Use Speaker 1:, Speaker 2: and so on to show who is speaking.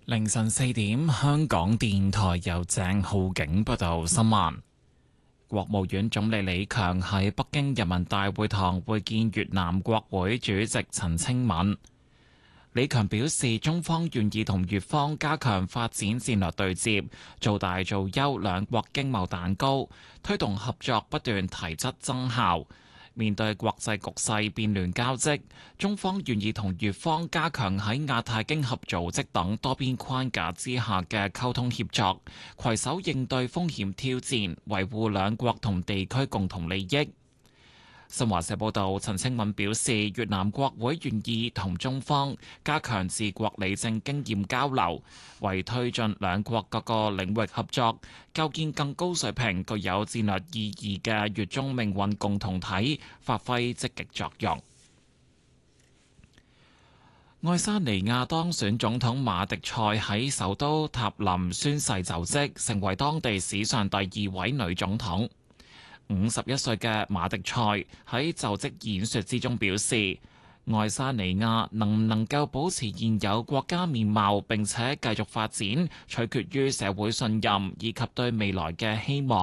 Speaker 1: 凌晨4點，香港電台由鄭浩景報道新聞。國務院總理李強喺北京人民大會堂會見越南國會主席陳清敏。李強表示，中方願意同越方加強發展戰略對接，做大做優兩國經貿蛋糕，推動合作不斷提質增效。面對國際局勢變亂交織，中方願意同越方加強喺亞太經合組織等多邊框架之下嘅溝通協作，攜手應對風險挑戰，維護兩國同地區共同利益。新華社報道，陳清敏表示，越南國會願意同中方加強治國理政經驗交流，為推進兩國各個領域合作，構建更高水平、具有戰略意義嘅越中命運共同體，發揮積極作用。愛沙尼亞當選總統馬迪塞喺首都塔林宣誓就職，成為當地史上第2位女總統。51歲嘅馬迪塞喺就職演說之中表示，愛沙尼亞能唔能夠保持現有國家面貌並且繼續發展，取決於社會信任以及對未來嘅希望。